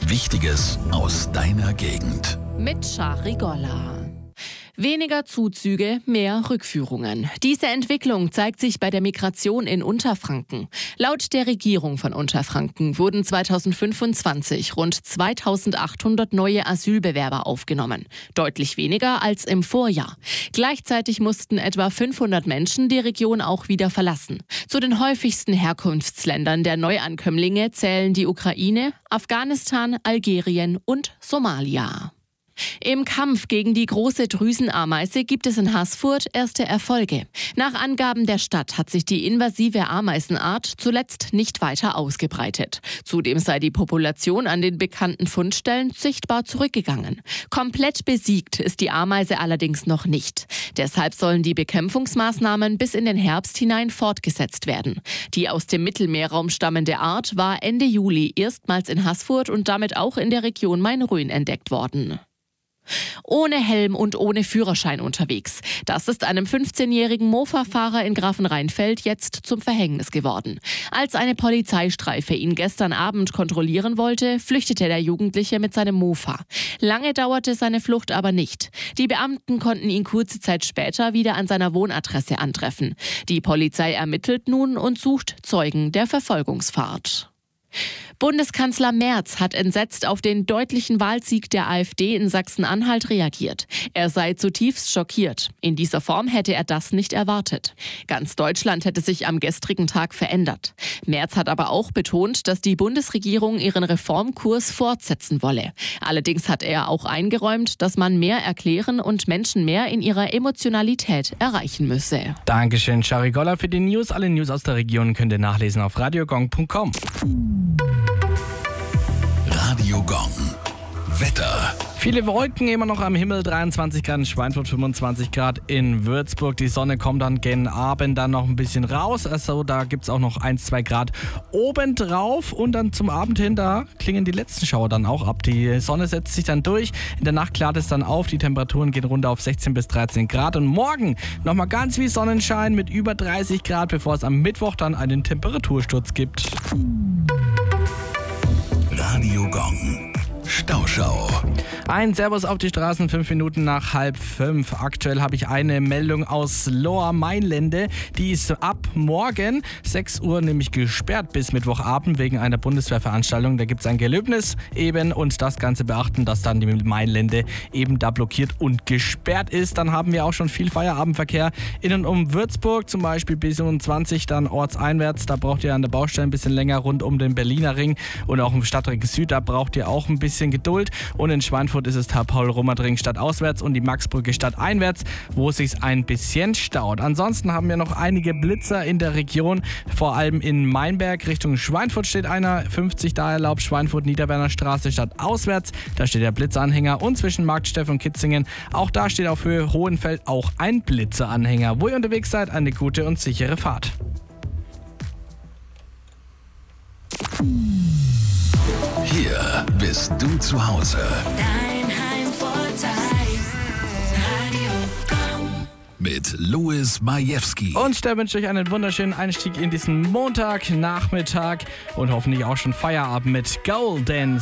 Wichtiges aus deiner Gegend. Mit Scharigolla. Weniger Zuzüge, mehr Rückführungen. Diese Entwicklung zeigt sich bei der Migration in Unterfranken. Laut der Regierung von Unterfranken wurden 2025 rund 2800 neue Asylbewerber aufgenommen. Deutlich weniger als im Vorjahr. Gleichzeitig mussten etwa 500 Menschen die Region auch wieder verlassen. Zu den häufigsten Herkunftsländern der Neuankömmlinge zählen die Ukraine, Afghanistan, Algerien und Somalia. Im Kampf gegen die große Drüsenameise gibt es in Haßfurt erste Erfolge. Nach Angaben der Stadt hat sich die invasive Ameisenart zuletzt nicht weiter ausgebreitet. Zudem sei die Population an den bekannten Fundstellen sichtbar zurückgegangen. Komplett besiegt ist die Ameise allerdings noch nicht. Deshalb sollen die Bekämpfungsmaßnahmen bis in den Herbst hinein fortgesetzt werden. Die aus dem Mittelmeerraum stammende Art war Ende Juli erstmals in Haßfurt und damit auch in der Region Main-Rhön entdeckt worden. Ohne Helm und ohne Führerschein unterwegs. Das ist einem 15-jährigen Mofa-Fahrer in Grafenrheinfeld jetzt zum Verhängnis geworden. Als eine Polizeistreife ihn gestern Abend kontrollieren wollte, flüchtete der Jugendliche mit seinem Mofa. Lange dauerte seine Flucht aber nicht. Die Beamten konnten ihn kurze Zeit später wieder an seiner Wohnadresse antreffen. Die Polizei ermittelt nun und sucht Zeugen der Verfolgungsfahrt. Bundeskanzler Merz hat entsetzt auf den deutlichen Wahlsieg der AfD in Sachsen-Anhalt reagiert. Er sei zutiefst schockiert. In dieser Form hätte er das nicht erwartet. Ganz Deutschland hätte sich am gestrigen Tag verändert. Merz hat aber auch betont, dass die Bundesregierung ihren Reformkurs fortsetzen wolle. Allerdings hat er auch eingeräumt, dass man mehr erklären und Menschen mehr in ihrer Emotionalität erreichen müsse. Dankeschön, Scharigolla, für die News. Alle News aus der Region könnt ihr nachlesen auf radiogong.com. Radio Gong. Wetter. Viele Wolken immer noch am Himmel, 23 Grad in Schweinfurt, 25 Grad in Würzburg. Die Sonne kommt dann gegen Abend dann noch ein bisschen raus. Also da gibt es auch noch 1-2 Grad obendrauf. Und dann zum Abend hin, da klingen die letzten Schauer dann auch ab. Die Sonne setzt sich dann durch. In der Nacht klart es dann auf. Die Temperaturen gehen runter auf 16 bis 13 Grad. Und morgen nochmal ganz wie Sonnenschein mit über 30 Grad, bevor es am Mittwoch dann einen Temperatursturz gibt. Radio Gong. Stauschau. Ein Servus auf die Straßen, 5 Minuten nach 4:30. Aktuell habe ich eine Meldung aus Lower Mainlände. Die ist ab morgen 6 Uhr nämlich gesperrt bis Mittwochabend wegen einer Bundeswehrveranstaltung. Da gibt es ein Gelöbnis eben und das Ganze beachten, dass dann die Mainlände eben da blockiert und gesperrt ist. Dann haben wir auch schon viel Feierabendverkehr in und um Würzburg, zum Beispiel B27, dann ortseinwärts. Da braucht ihr an der Baustelle ein bisschen länger rund um den Berliner Ring und auch im Stadtring Süd. Da braucht ihr auch ein bisschen Geduld. Und in Schweinfurt ist es der Paul-Rommert-Ring stadtauswärts und die Maxbrücke stadteinwärts, wo es sich ein bisschen staut. Ansonsten haben wir noch einige Blitzer in der Region, vor allem in Mainberg. Richtung Schweinfurt steht einer, 50 da erlaubt, Schweinfurt-Niederwerner Straße stadtauswärts. Da steht der Blitzanhänger und zwischen Marktsteff und Kitzingen, auch da steht auf Höhe Hohenfeld auch ein Blitzeranhänger. Wo ihr unterwegs seid, eine gute und sichere Fahrt. Hier bist du zu Hause. Dein Heimvorteil. Radio Gong. Mit Louis Majewski. Und da wünsche ich euch einen wunderschönen Einstieg in diesen Montagnachmittag und hoffentlich auch schon Feierabend mit Golden